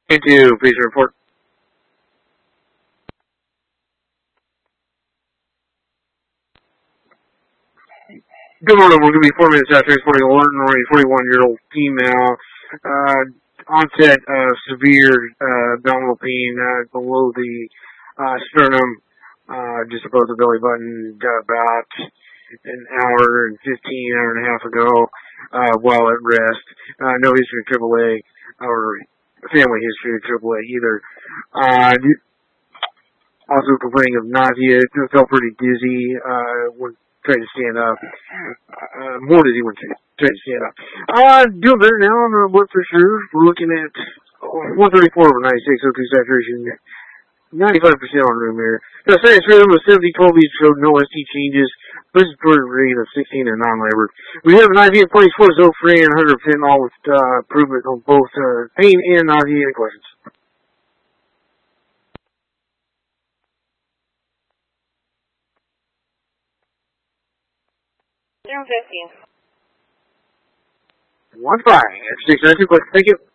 Into patient report. Good morning. We're going to be 4 minutes after transporting a 41-year-old female. Onset of severe abdominal pain below the sternum, just above the belly button, about an hour and 15, hour and a half ago, while at rest. No history of AAA or family history of AAA either. Also complaining of nausea. Felt pretty dizzy when trying to stand up. More dizzy when trying to stand up. Doing better now on the blood pressure. We're looking at 134 over 96, O2 saturation. 95% on room air. The sinus rhythm of 70, 12 beats showed no ST changes. Respiratory rate of 16 and non-labored. We have an IV in place for Zofran, 100% all with improvement on both pain and nausea. Any questions? Zero 15. 1-5. 692, thank you.